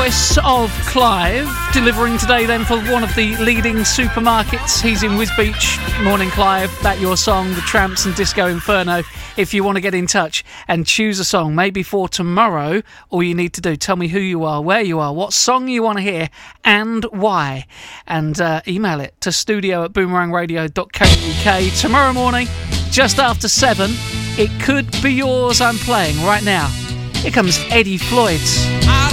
voice of Clive, delivering today then for one of the leading supermarkets. He's in Wisbech. Morning, Clive. That your song, The Tramps and Disco Inferno. If you want to get in touch and choose a song, maybe for tomorrow, all you need to do, tell me who you are, where you are, what song you want to hear, and why. And email it to studio@boomerangradio.co.uk. Tomorrow morning, just after 7, it could be yours I'm playing right now. Here comes Eddie Floyd.